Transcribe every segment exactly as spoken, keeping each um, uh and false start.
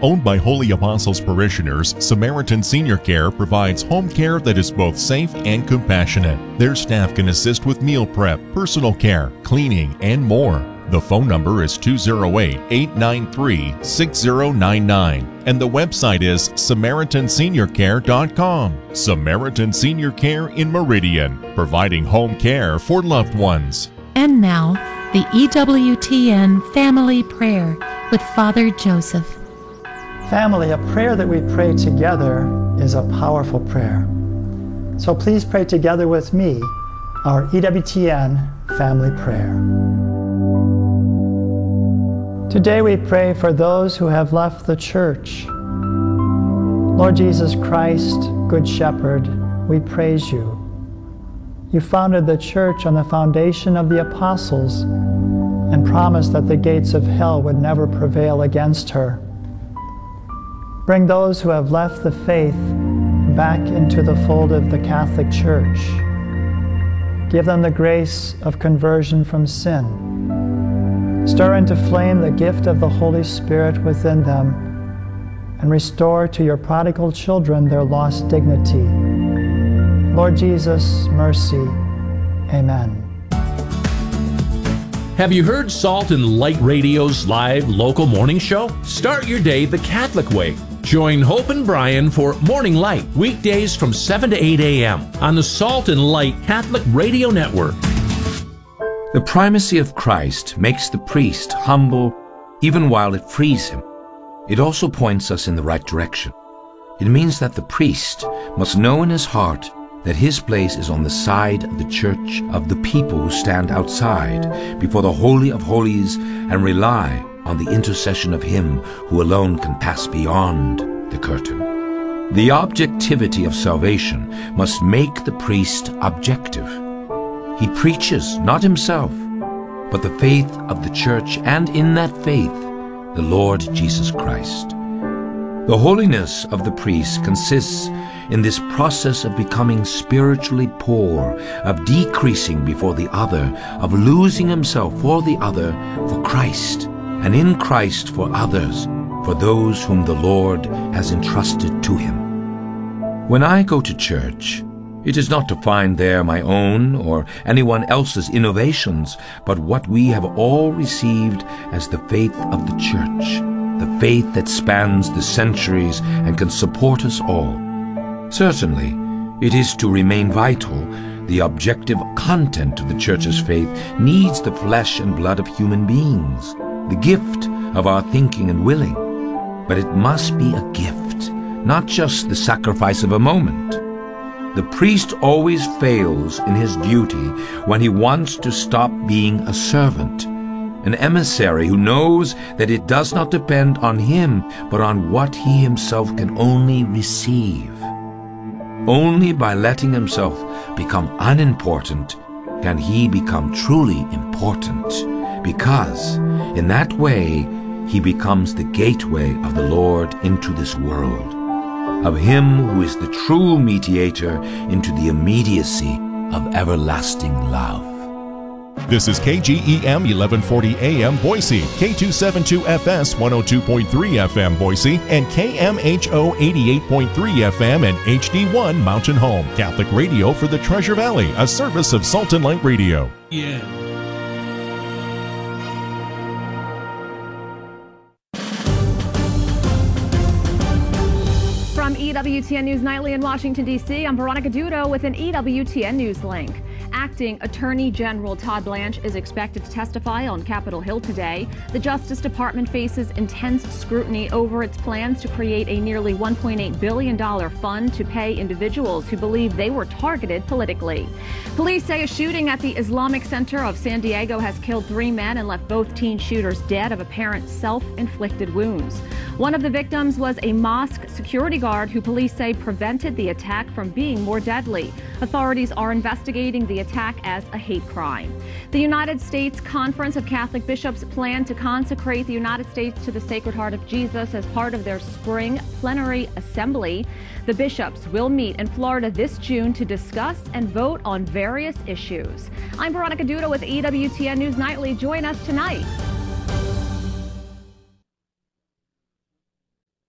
Owned by Holy Apostles parishioners, Samaritan Senior Care provides home care that is both safe and compassionate. Their staff can assist with meal prep, personal care, cleaning, and more. The phone number is two oh eight, eight nine three, six oh nine nine, and the website is samaritan senior care dot com. Samaritan Senior Care in Meridian, providing home care for loved ones. And now, the E W T N Family Prayer with Father Joseph. Family, a prayer that we pray together is a powerful prayer. So please pray together with me our E W T N Family Prayer. Today we pray for those who have left the church. Lord Jesus Christ, Good Shepherd, we praise you. You founded the church on the foundation of the apostles and promised that the gates of hell would never prevail against her. Bring those who have left the faith back into the fold of the Catholic Church. Give them the grace of conversion from sin. Stir into flame the gift of the Holy Spirit within them and restore to your prodigal children their lost dignity. Lord Jesus, mercy. Amen. Have you heard Salt and Light Radio's live local morning show? Start your day the Catholic way. Join Hope and Brian for Morning Light, weekdays from seven to eight a.m. on the Salt and Light Catholic Radio Network. The primacy of Christ makes the priest humble even while it frees him. It also points us in the right direction. It means that the priest must know in his heart that his place is on the side of the church of the people who stand outside before the Holy of Holies and rely on the intercession of him who alone can pass beyond the curtain. The objectivity of salvation must make the priest objective. He preaches not himself, but the faith of the church, and in that faith, the Lord Jesus Christ. The holiness of the priest consists in this process of becoming spiritually poor, of decreasing before the other, of losing himself for the other, for Christ, and in Christ for others, for those whom the Lord has entrusted to him. When I go to church, it is not to find there my own or anyone else's innovations, but what we have all received as the faith of the church, the faith that spans the centuries and can support us all. Certainly, it is to remain vital. The objective content of the church's faith needs the flesh and blood of human beings, the gift of our thinking and willing. But it must be a gift, not just the sacrifice of a moment. The priest always fails in his duty when he wants to stop being a servant, an emissary who knows that it does not depend on him, but on what he himself can only receive. Only by letting himself become unimportant can he become truly important, because in that way he becomes the gateway of the Lord into this world, of him who is the true mediator into the immediacy of everlasting love. This is K G E M eleven forty A M Boise, K two seventy-two F S one oh two point three F M Boise, and K M H O eighty-eight point three F M and H D one Mountain Home. Catholic radio for the Treasure Valley, a service of Salt and Light Radio. Yeah. From E W T N News Nightly in Washington, D C, I'm Veronica Dudo with an E W T N News link. Acting Attorney General Todd Blanche is expected to testify on Capitol Hill today. The Justice Department faces intense scrutiny over its plans to create a nearly one point eight billion dollars fund to pay individuals who believe they were targeted politically. Police say a shooting at the Islamic Center of San Diego has killed three men and left both teen shooters dead of apparent self-inflicted wounds. One of the victims was a mosque security guard who police say prevented the attack from being more deadly. Authorities are investigating the attack as a hate crime. The United States Conference of Catholic Bishops plan to consecrate the United States to the Sacred Heart of Jesus as part of their spring plenary assembly. The bishops will meet in Florida this June to discuss and vote on various issues. I'm Veronica Dudo with E W T N News Nightly. Join us tonight.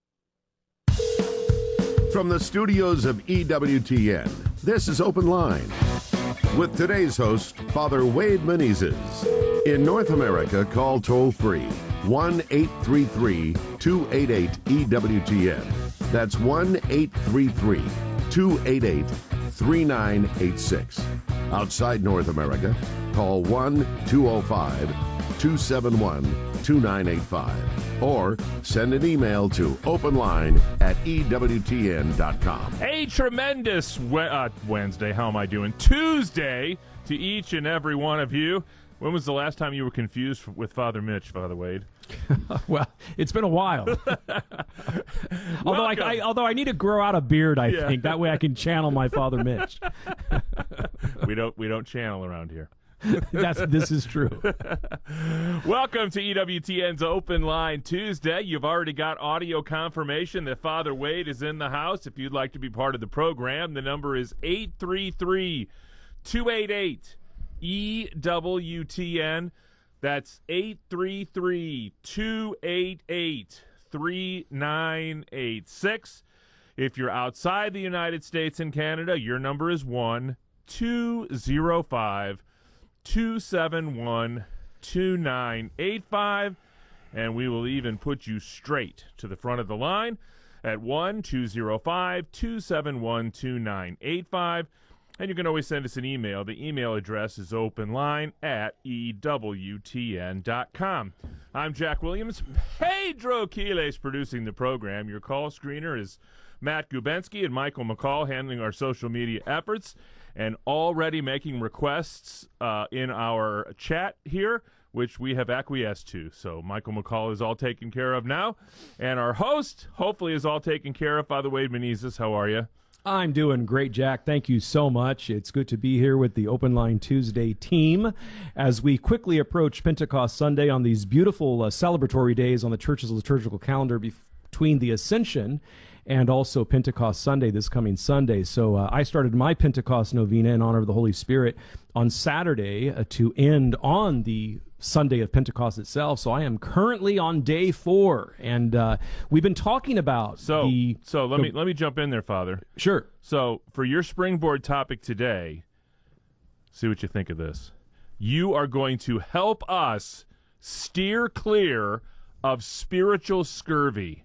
from the studios of E W T N, this is Open Line with today's host, Father Wade Menezes. In North America, call toll-free one eight three three, two eight eight, E W T N. That's one eight three three, two eight eight, three nine eight six. Outside North America, call one two oh five, two seven one, two nine eight five or send an email to openline at E W T N dot com. A tremendous we- uh, Wednesday, how am I doing? Tuesday to each and every one of you. When was the last time you were confused with Father Mitch, Father Wade? Well, it's been a while. although, I, I, although I need to grow out a beard, I yeah. think. That way I can channel my Father Mitch. we don't we don't channel around here. That's this is true. Welcome to E W T N's Open Line Tuesday. You've already got audio confirmation that Father Wade is in the house. If you'd like to be part of the program, the number is eight three three, two eight eight, E W T N. That's eight three three, two eight eight, three nine eight six. If you're outside the United States and Canada, your number is one two zero five, two seven one, two nine eight five, and we will even put you straight to the front of the line at one two zero five, two seven one, two nine eight five. And you can always send us an email. The email address is openline at E W T N dot com. I'm Jack Williams. Pedro Quiles producing the program. Your call screener is Matt Gubensky and Michael McCall handling our social media efforts and already making requests uh, in our chat here, which we have acquiesced to. So Michael McCall is all taken care of now. And our host, hopefully, is all taken care of. Father Wade Menezes, how are you? I'm doing great, Jack. Thank you so much. It's good to be here with the Open Line Tuesday team as we quickly approach Pentecost Sunday on these beautiful uh, celebratory days on the church's liturgical calendar bef- between the Ascension and also Pentecost Sunday this coming Sunday. So uh, I started my Pentecost novena in honor of the Holy Spirit on Saturday uh, to end on the Sunday of Pentecost itself. So I am currently on day four, and uh, we've been talking about so, the... So let the, me let me jump in there, Father. Sure. So for your springboard topic today, see what you think of this. You are going to help us steer clear of spiritual scurvy.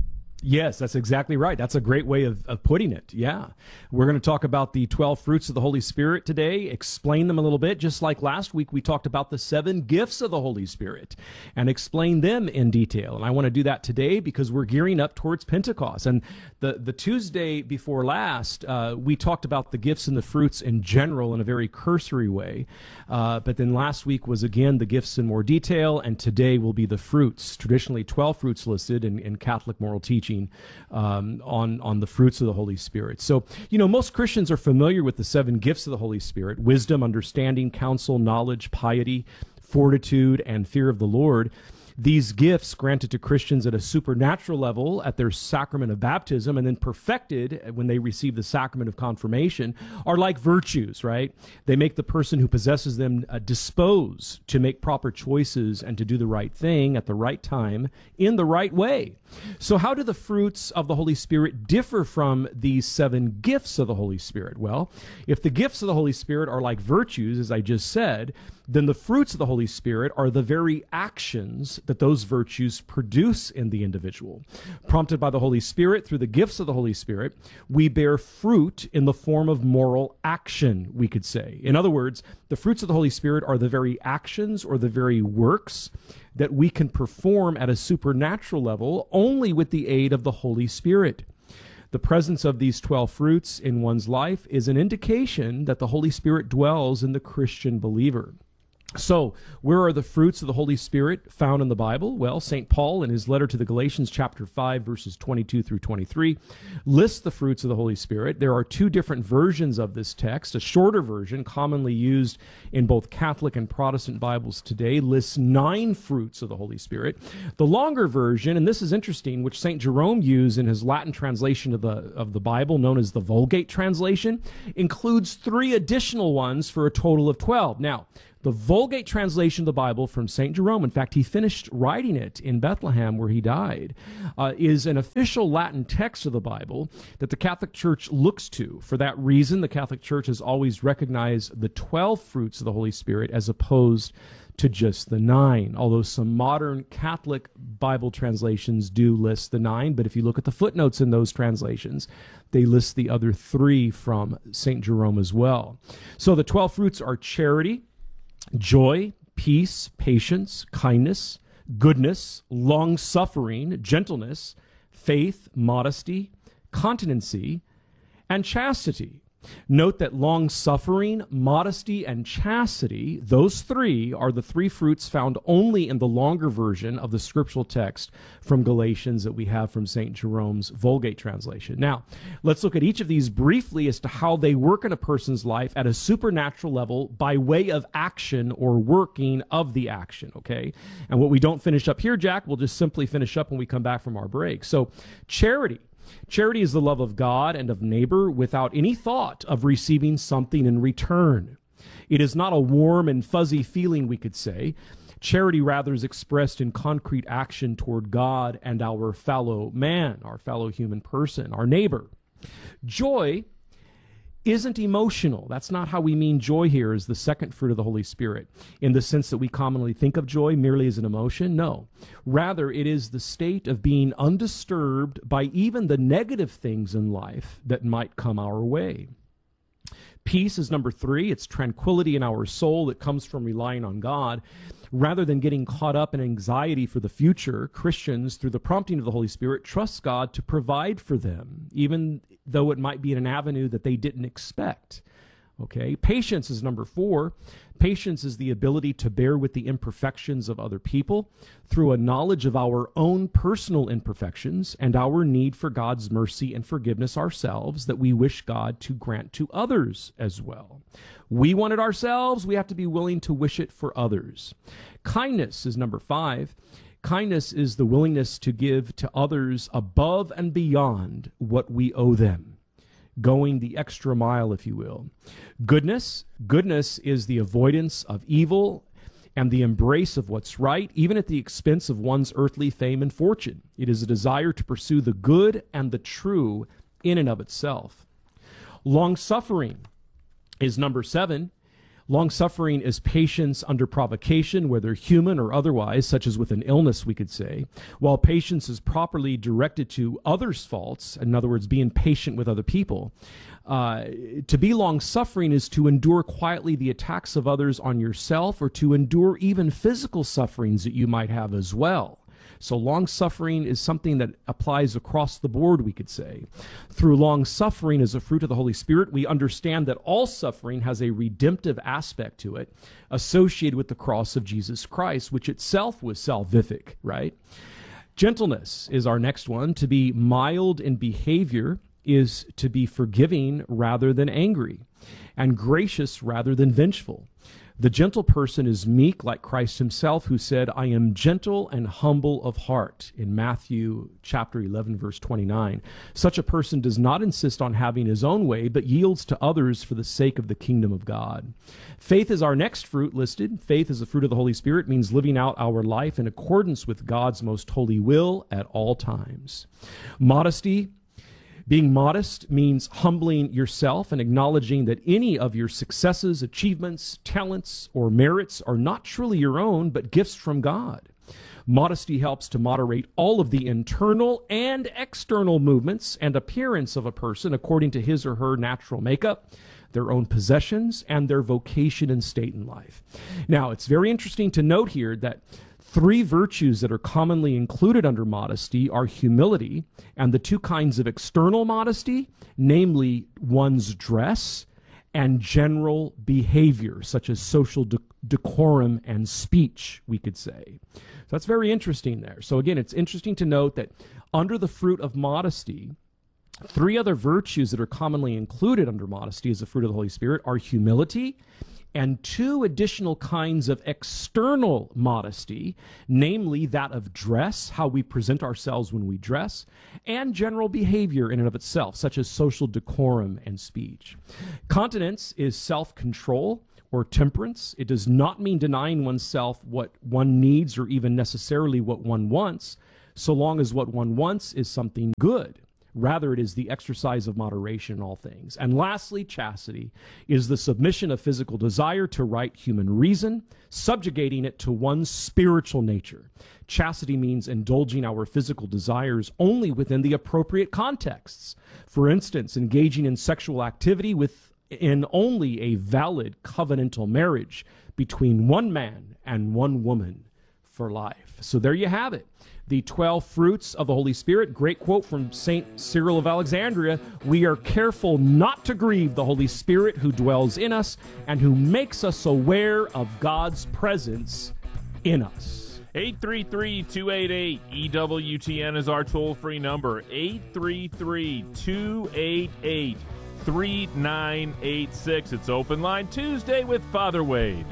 Yes, that's exactly right. That's a great way of, of putting it. Yeah. We're going to talk about the twelve fruits of the Holy Spirit today, explain them a little bit, just like last week we talked about the seven gifts of the Holy Spirit and explain them in detail. And I want to do that today because we're gearing up towards Pentecost. And the, the Tuesday before last, uh, we talked about the gifts and the fruits in general in a very cursory way. Uh, but then last week was, again, the gifts in more detail, and today will be the fruits, traditionally twelve fruits listed in, in Catholic moral teaching. Um, on, on the fruits of the Holy Spirit. So, you know, most Christians are familiar with the seven gifts of the Holy Spirit: wisdom, understanding, counsel, knowledge, piety, fortitude, and fear of the Lord. These gifts granted to Christians at a supernatural level at their sacrament of baptism and then perfected when they receive the sacrament of confirmation are like virtues, right? They make the person who possesses them uh, disposed to make proper choices and to do the right thing at the right time in the right way. So how do the fruits of the Holy Spirit differ from these seven gifts of the Holy Spirit? Well, if the gifts of the Holy Spirit are like virtues, as I just said, then the fruits of the Holy Spirit are the very actions that those virtues produce in the individual. Prompted by the Holy Spirit through the gifts of the Holy Spirit, we bear fruit in the form of moral action, we could say. In other words, the fruits of the Holy Spirit are the very actions or the very works that we can perform at a supernatural level only with the aid of the Holy Spirit. The presence of these twelve fruits in one's life is an indication that the Holy Spirit dwells in the Christian believer. So, where are the fruits of the Holy Spirit found in the Bible? Well, Saint Paul, in his letter to the Galatians, chapter five, verses twenty-two through twenty-three, lists the fruits of the Holy Spirit. There are two different versions of this text. A shorter version, commonly used in both Catholic and Protestant Bibles today, lists nine fruits of the Holy Spirit. The longer version, and this is interesting, which Saint Jerome used in his Latin translation of the, of the Bible, known as the Vulgate translation, includes three additional ones for a total of twelve. Now, The Vulgate translation of the Bible from Saint Jerome, in fact, he finished writing it in Bethlehem where he died, uh, is an official Latin text of the Bible that the Catholic Church looks to. For that reason, the Catholic Church has always recognized the twelve fruits of the Holy Spirit as opposed to just the nine, although some modern Catholic Bible translations do list the nine, but if you look at the footnotes in those translations, they list the other three from Saint Jerome as well. So the twelve fruits are charity, joy, peace, patience, kindness, goodness, long-suffering, gentleness, faith, modesty, continency, and chastity. Note that long-suffering, modesty, and chastity, those three are the three fruits found only in the longer version of the scriptural text from Galatians that we have from Saint Jerome's Vulgate translation. Now, let's look at each of these briefly as to how they work in a person's life at a supernatural level by way of action or working of the action, okay? And what we don't finish up here, Jack, we'll just simply finish up when we come back from our break. So, charity. Charity is the love of God and of neighbor without any thought of receiving something in return. It is not a warm and fuzzy feeling, we could say. Charity rather is expressed in concrete action toward God and our fellow man, our fellow human person, our neighbor. Joy isn't emotional. That's not how we mean joy here as the second fruit of the Holy Spirit, in the sense that we commonly think of joy merely as an emotion. No. Rather, it is the state of being undisturbed by even the negative things in life that might come our way. Peace is number three. It's tranquility in our soul that comes from relying on God. Rather than getting caught up in anxiety for the future, Christians, through the prompting of the Holy Spirit, trust God to provide for them, even though it might be in an avenue that they didn't expect. Okay, patience is number four. Patience is the ability to bear with the imperfections of other people through a knowledge of our own personal imperfections and our need for God's mercy and forgiveness ourselves that we wish God to grant to others as well. We want it ourselves, we have to be willing to wish it for others. Kindness is number five. Kindness is the willingness to give to others above and beyond what we owe them, going the extra mile, if you will. Goodness, goodness is the avoidance of evil and the embrace of what's right, even at the expense of one's earthly fame and fortune. It is a desire to pursue the good and the true in and of itself. Long-suffering is number seven. Long-suffering is patience under provocation, whether human or otherwise, such as with an illness, we could say. While patience is properly directed to others' faults, in other words, being patient with other people, uh, to be long-suffering is to endure quietly the attacks of others on yourself or to endure even physical sufferings that you might have as well. So long-suffering is something that applies across the board, we could say. Through long-suffering as a fruit of the Holy Spirit, we understand that all suffering has a redemptive aspect to it associated with the cross of Jesus Christ, which itself was salvific, right? Gentleness is our next one. To be mild in behavior is to be forgiving rather than angry, and gracious rather than vengeful. The gentle person is meek like Christ himself, who said, I am gentle and humble of heart, in Matthew chapter eleven, verse twenty-nine. Such a person does not insist on having his own way, but yields to others for the sake of the kingdom of God. Faith is our next fruit listed. Faith is a fruit of the Holy Spirit, means living out our life in accordance with God's most holy will at all times. Modesty. Being modest means humbling yourself and acknowledging that any of your successes, achievements, talents, or merits are not truly your own, but gifts from God. Modesty helps to moderate all of the internal and external movements and appearance of a person according to his or her natural makeup, their own possessions, and their vocation and state in life. Now, it's very interesting to note here that three virtues that are commonly included under modesty are humility and the two kinds of external modesty, namely one's dress and general behavior, such as social de- decorum and speech, we could say. So that's very interesting there. So again, it's interesting to note that under the fruit of modesty, three other virtues that are commonly included under modesty as a fruit of the Holy Spirit are humility, and two additional kinds of external modesty, namely that of dress, how we present ourselves when we dress, and general behavior in and of itself, such as social decorum and speech. Continence is self-control, or temperance. It does not mean denying oneself what one needs or even necessarily what one wants, so long as what one wants is something good. Rather, it is the exercise of moderation in all things. And lastly, chastity is the submission of physical desire to right human reason, subjugating it to one's spiritual nature. Chastity means indulging our physical desires only within the appropriate contexts. For instance, engaging in sexual activity within only a valid covenantal marriage between one man and one woman for life. So there you have it. The twelve fruits of the Holy Spirit. Great quote from Saint Cyril of Alexandria. We are careful not to grieve the Holy Spirit who dwells in us and who makes us aware of God's presence in us. eight three three, two eight eight, E W T N is our toll-free number. eight three three, two eight eight, three nine eight six. It's Open Line Tuesday with Father Wade.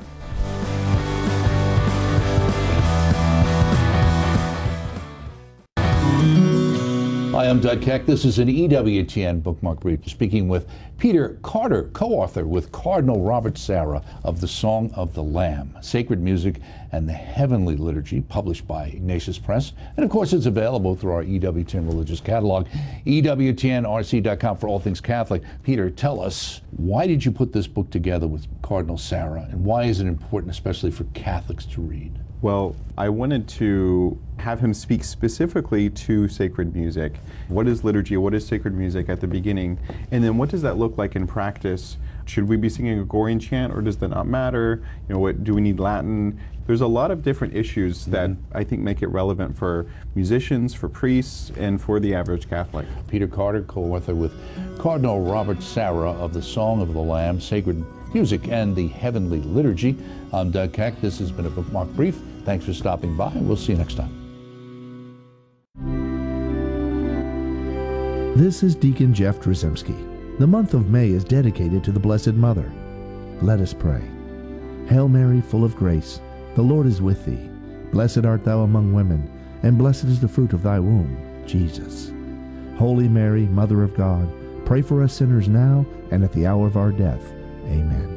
Hi, I'm Doug Keck. This is an E W T N Bookmark Brief, speaking with Peter Carter, co-author with Cardinal Robert Sarah of The Song of the Lamb, Sacred Music and the Heavenly Liturgy, published by Ignatius Press. And of course, it's available through our E W T N Religious Catalog, E W T N R C dot com for all things Catholic. Peter, tell us, why did you put this book together with Cardinal Sarah, and why is it important, especially for Catholics, to read? Well, I wanted to have him speak specifically to sacred music. What is liturgy? What is sacred music at the beginning? And then what does that look like in practice? Should we be singing a Gregorian chant, or does that not matter? You know, what do we need Latin? There's a lot of different issues that mm-hmm. I think make it relevant for musicians, for priests, and for the average Catholic. Peter Carter, co-author with Cardinal Robert Sarah of The Song of the Lamb, Sacred Music and the Heavenly Liturgy. I'm Doug Keck. This has been a Bookmark Brief. Thanks for stopping by, and we'll see you next time. This is Deacon Jeff Drzymski. The month of May is dedicated to the Blessed Mother. Let us pray. Hail Mary, full of grace, the Lord is with thee. Blessed art thou among women, and blessed is the fruit of thy womb, Jesus. Holy Mary, Mother of God, pray for us sinners now and at the hour of our death. Amen.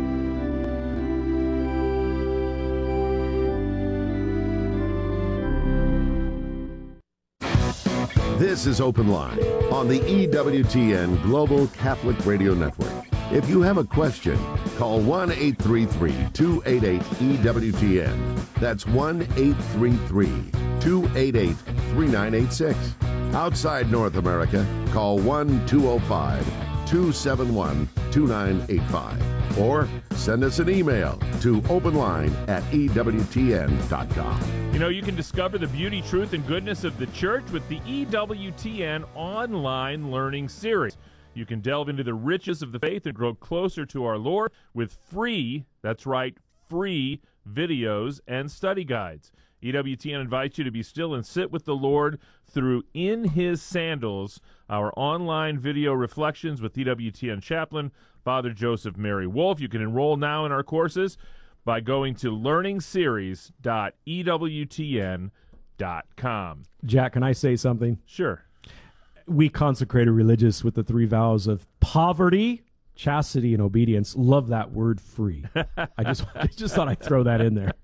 This is Open Line on the E W T N Global Catholic Radio Network. If you have a question, call one eight three three, two eight eight, E W T N. That's one eight three three, two eight eight, three nine eight six. Outside North America, call one two zero five, two seven one, two nine eight five. Or send us an email to openline at E W T N dot com. You know, you can discover the beauty, truth, and goodness of the Church with the E W T N online learning series. You can delve into the riches of the faith and grow closer to our Lord with free, that's right, free videos and study guides. E W T N invites you to be still and sit with the Lord through In His Sandals, our online video reflections with E W T N chaplain, Father Joseph Mary Wolf. You can enroll now in our courses by going to learning series dot E W T N dot com. Jack, can I say something? Sure. We consecrated religious with the three vows of poverty, chastity, and obedience. Love that word, free. I just I just thought I'd throw that in there.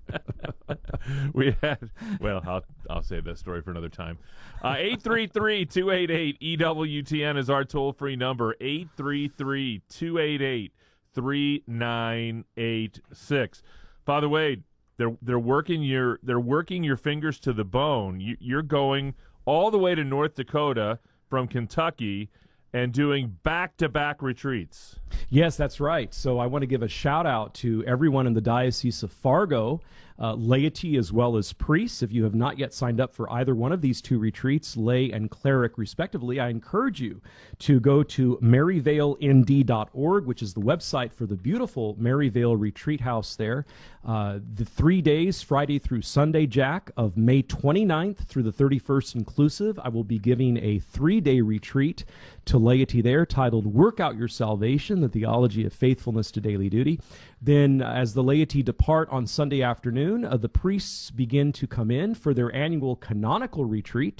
We had, well, I'll, I'll save that story for another time. Uh, eight three three, two eight eight, E W T N is our toll-free number, eight three three, two eight eight, three nine eight six. Father Wade, they're they're working your they're working your fingers to the bone. You, you're going all the way to North Dakota from Kentucky and doing back-to-back retreats. Yes, that's right. So I want to give a shout-out to everyone in the Diocese of Fargo, uh, laity as well as priests. If you have not yet signed up for either one of these two retreats, lay and cleric respectively, I encourage you to go to maryvale N D dot org, which is the website for the beautiful Maryvale Retreat House there. Uh, the three days, Friday through Sunday, Jack, of May twenty-ninth through the thirty-first inclusive, I will be giving a three-day retreat to laity there titled Work Out Your Salvation, the Theology of Faithfulness to Daily Duty. Then, as the laity depart on Sunday afternoon, uh, the priests begin to come in for their annual canonical retreat.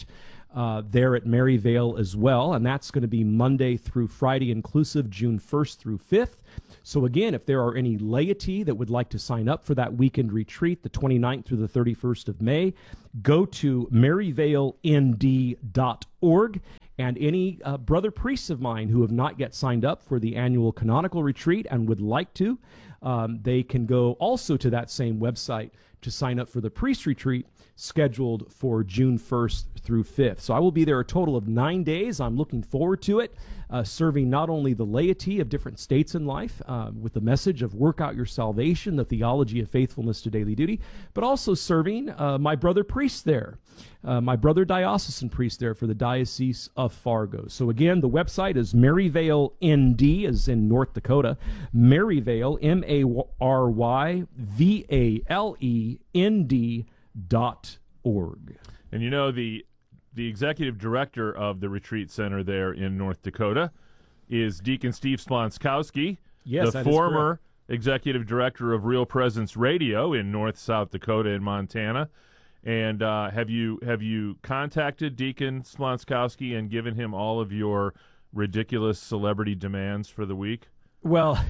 uh, there at Maryvale as well, and that's going to be Monday through Friday inclusive, June first through fifth. So again, if there are any laity that would like to sign up for that weekend retreat, the twenty-ninth through the thirty-first of May, go to maryvale n d dot org. And any uh, brother priests of mine who have not yet signed up for the annual canonical retreat and would like to, um, they can go also to that same website to sign up for the priest retreat scheduled for June first through fifth. So I will be there a total of nine days. I'm looking forward to it, uh, serving not only the laity of different states in life uh, with the message of work out your salvation, the theology of faithfulness to daily duty, but also serving uh, my brother priests there, uh, my brother diocesan priest there for the Diocese of Fargo. So again, the website is Maryvale N D, as in North Dakota, Maryvale, M A R Y V A L E N D dot org. And you know, the the executive director of the retreat center there in North Dakota is Deacon Steve Splonskowski, yes, the former executive director of Real Presence Radio in North, South Dakota and Montana. And uh, have you have you contacted Deacon Splonskowski and given him all of your ridiculous celebrity demands for the week? Well,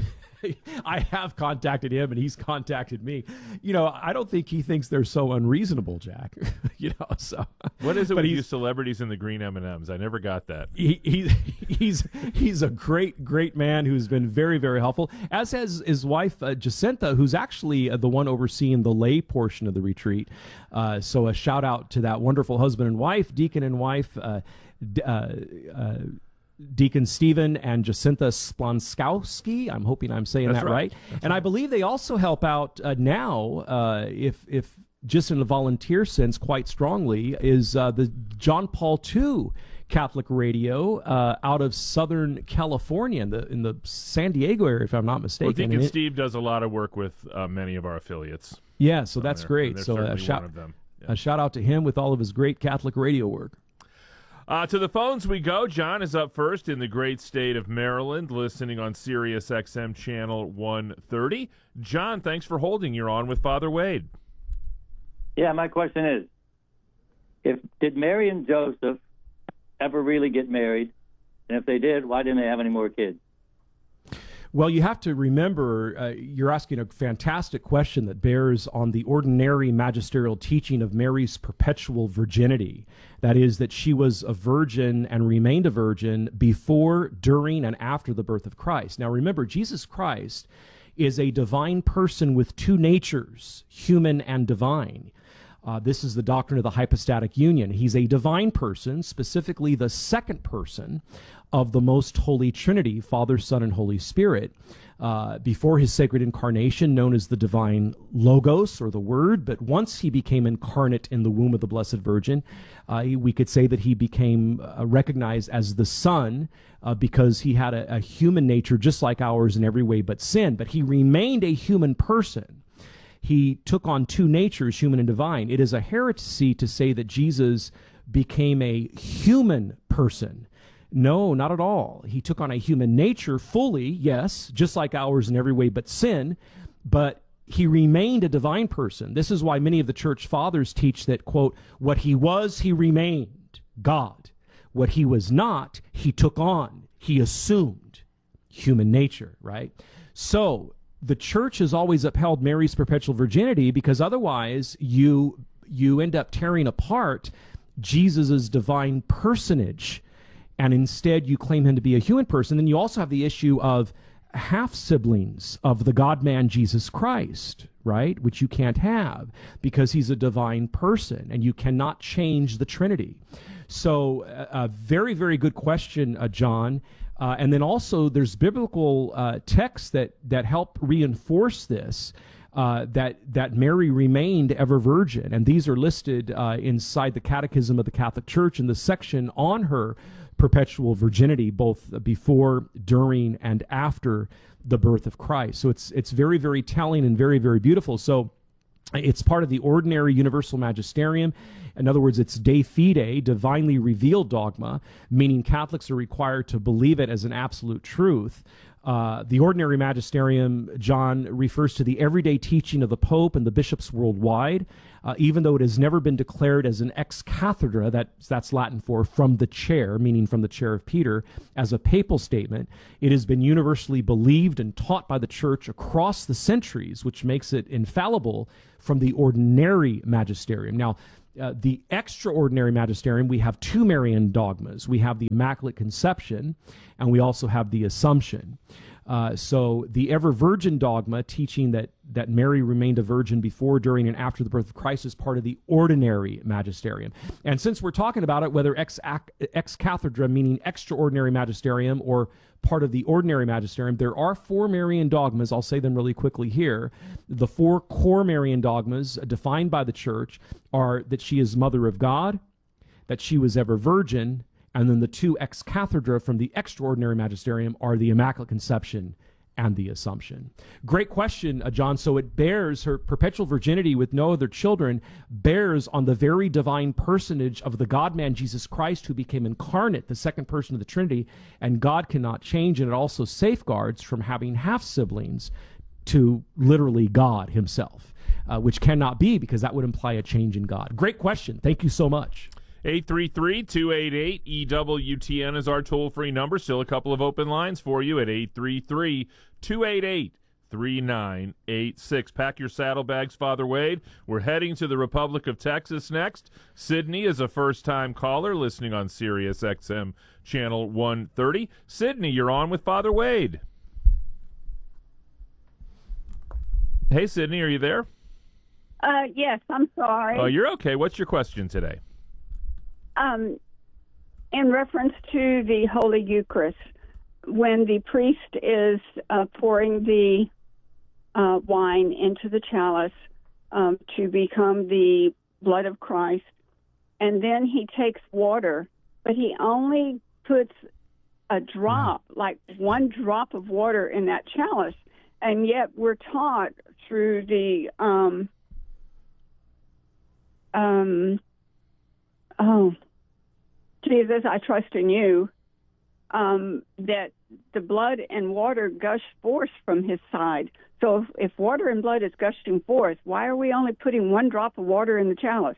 I have contacted him, and he's contacted me. You know, I don't think he thinks they're so unreasonable, Jack. you know, so what is it with you celebrities in the green M and M's? I never got that. He, he he's he's a great great man who's been very very helpful. As has his wife uh, Jacinta, who's actually uh, the one overseeing the lay portion of the retreat. Uh, so a shout out to that wonderful husband and wife, deacon and wife. Uh, uh, uh, Deacon Stephen and Jacinta Splonskowski. I'm hoping I'm saying That's that right. right. That's and right. I believe they also help out uh, now, uh, if if just in a volunteer sense, quite strongly, is uh, the John Paul the Second Catholic Radio uh, out of Southern California, in the in the San Diego area, if I'm not mistaken. Well, Deacon it, Steve does a lot of work with uh, many of our affiliates. Yeah, so that's there, great. So a shout, yeah. a shout out to him with all of his great Catholic radio work. Uh, to the phones we go. John is up first in the great state of Maryland, listening on Sirius X M channel one thirty. John, thanks for holding. You're on with Father Wade. Yeah, my question is, if did Mary and Joseph ever really get married? And if they did, why didn't they have any more kids? Well, you have to remember, uh, you're asking a fantastic question that bears on the ordinary magisterial teaching of Mary's perpetual virginity. That is, that she was a virgin and remained a virgin before, during, and after the birth of Christ. Now, remember, Jesus Christ is a divine person with two natures, human and divine. Uh, this is the doctrine of the hypostatic union. He's a divine person, specifically the second person of the most holy Trinity, Father, Son, and Holy Spirit, uh, before his sacred incarnation, known as the divine Logos, or the Word. But once he became incarnate in the womb of the Blessed Virgin, uh, we could say that he became uh, recognized as the Son, uh, because he had a, a human nature just like ours in every way but sin. But he remained a human person. He took on two natures, human and divine. It is a heresy to say that Jesus became a human person. No, not at all. He took on a human nature fully, yes, just like ours in every way but sin, but he remained a divine person. This is why many of the church fathers teach that, quote, what he was, he remained, God. What he was not, he took on, he assumed human nature, right? So the church has always upheld Mary's perpetual virginity, because otherwise you you end up tearing apart Jesus' divine personage, and instead you claim him to be a human person. Then you also have the issue of half-siblings of the God-man Jesus Christ, right, which you can't have because he's a divine person, and you cannot change the Trinity. So a, a very, very good question, uh, John. Uh, and then also there's biblical uh, texts that, that help reinforce this, uh, that, that Mary remained ever virgin. And these are listed uh, inside the Catechism of the Catholic Church in the section on her perpetual virginity, both before, during, and after the birth of Christ. So it's, it's very, very telling and very, very beautiful. So it's part of the ordinary universal magisterium. In other words, it's de fide, divinely revealed dogma, meaning Catholics are required to believe it as an absolute truth. Uh, the ordinary magisterium, John, refers to the everyday teaching of the Pope and the bishops worldwide, uh, even though it has never been declared as an ex cathedra, that, that's Latin for from the chair, meaning from the chair of Peter, as a papal statement. It has been universally believed and taught by the Church across the centuries, which makes it infallible from the ordinary magisterium. Now, Uh, the extraordinary magisterium, we have two Marian dogmas. We have the Immaculate Conception, and we also have the Assumption. Uh, so the ever virgin dogma, teaching that, that Mary remained a virgin before, during, and after the birth of Christ, is part of the ordinary magisterium. And since we're talking about it, whether ex, ex cathedra, meaning extraordinary magisterium, or part of the ordinary magisterium, there are four Marian dogmas. I'll say them really quickly here. The four core Marian dogmas defined by the Church are that she is Mother of God, that she was ever virgin, and then the two ex cathedra from the extraordinary magisterium are the Immaculate Conception and the Assumption. Great question, uh, John. So it bears, her perpetual virginity with no other children bears on the very divine personage of the God-man Jesus Christ, who became incarnate, the second person of the Trinity, and God cannot change, and it also safeguards from having half-siblings to literally God himself, uh, which cannot be, because that would imply a change in God. Great question. Thank you so much. eight three three, two eight eight, E W T N is our toll-free number. Still a couple of open lines for you at eight three three, two eight eight, three nine eight six. Pack your saddlebags, Father Wade. We're heading to the Republic of Texas next. Sydney is a first-time caller listening on Sirius X M Channel one thirty. Sydney, you're on with Father Wade. Hey, Sydney, are you there? Uh, yes, I'm sorry. Oh, you're okay. What's your question today? Um, in reference to the Holy Eucharist, when the priest is uh, pouring the uh, wine into the chalice um, to become the blood of Christ, and then he takes water, but he only puts a drop, like one drop of water in that chalice, and yet we're taught through the um, um, oh. Jesus, I trust in you, um, that the blood and water gush forth from his side. So if, if water and blood is gushing forth, why are we only putting one drop of water in the chalice?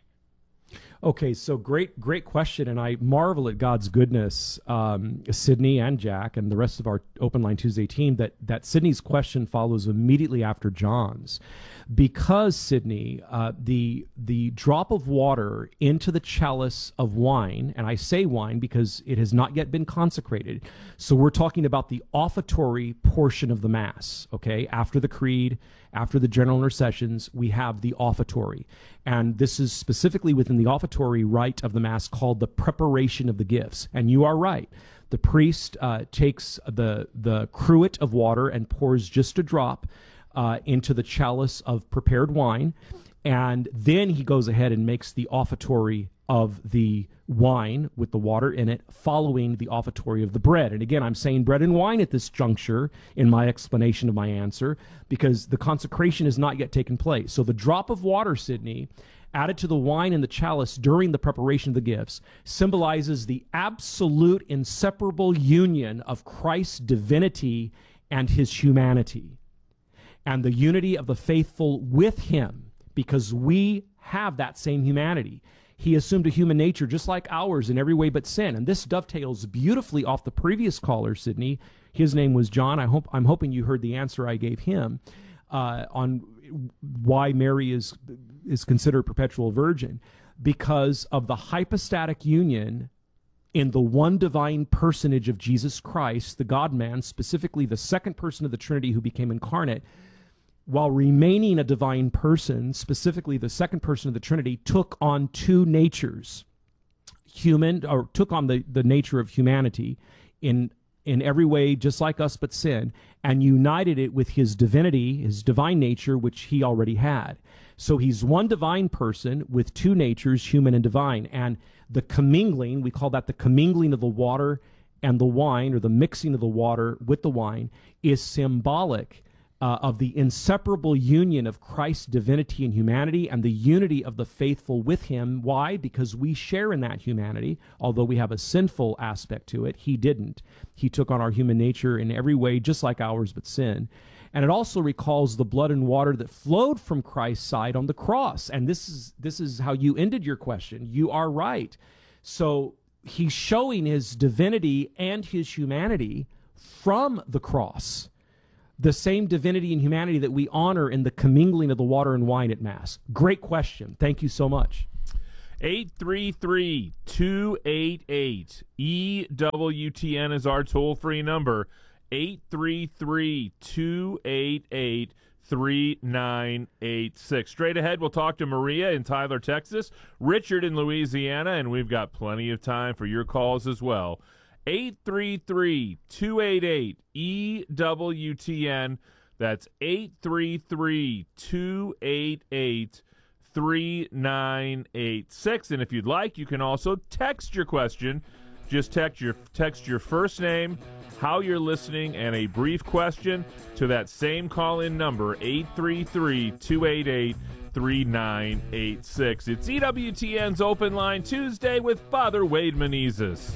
Okay, so great, great question, and I marvel at God's goodness, um, Sydney and Jack and the rest of our Open Line Tuesday team, that, that Sydney's question follows immediately after John's. Because, Sydney, uh, the, the drop of water into the chalice of wine, and I say wine because it has not yet been consecrated, so we're talking about the offertory portion of the Mass, okay? After the Creed, after the general intercessions, we have the offertory. And this is specifically within the offertory rite of the Mass called the preparation of the gifts. And you are right. The priest uh, takes the, the cruet of water and pours just a drop uh, into the chalice of prepared wine. And then he goes ahead and makes the offertory of the wine with the water in it, following the offertory of the bread. And again, I'm saying bread and wine at this juncture in my explanation of my answer, because the consecration has not yet taken place. So the drop of water, Sydney, added to the wine in the chalice during the preparation of the gifts, symbolizes the absolute inseparable union of Christ's divinity and his humanity, and the unity of the faithful with him, because we have that same humanity. He assumed a human nature just like ours in every way but sin. And this dovetails beautifully off the previous caller, Sydney. His name was John. I hope, I'm hoping you heard the answer I gave him uh, on why Mary is, is considered perpetual virgin. Because of the hypostatic union in the one divine personage of Jesus Christ, the God-man, specifically the second person of the Trinity who became incarnate, while remaining a divine person, specifically the second person of the Trinity, took on two natures, human, or took on the, the nature of humanity in in every way, just like us, but sin, and united it with his divinity, his divine nature, which he already had. So he's one divine person with two natures, human and divine. And the commingling, we call that the commingling of the water and the wine, or the mixing of the water with the wine, is symbolic uh, of the inseparable union of Christ's divinity and humanity and the unity of the faithful with him. Why? Because we share in that humanity. Although we have a sinful aspect to it, he didn't. He took on our human nature in every way, just like ours, but sin. And it also recalls the blood and water that flowed from Christ's side on the cross. And this is this is how you ended your question. You are right. So he's showing his divinity and his humanity from the cross. The same divinity and humanity that we honor in the commingling of the water and wine at Mass. Great question. Thank you so much. eight three three, two eight eight, E W T N is our toll-free number. eight three three, two eight eight, three nine eight six. Straight ahead, we'll talk to Maria in Tyler, Texas, Richard in Louisiana, and we've got plenty of time for your calls as well. eight three three, two eight eight, E W T N. That's eight three three, two eight eight, three nine eight six. And if you'd like, you can also text your question. Just text your text your first name, how you're listening, and a brief question to that same call-in number, eight three three, two eight eight, three nine eight six. It's E W T N's Open Line Tuesday with Father Wade Menezes.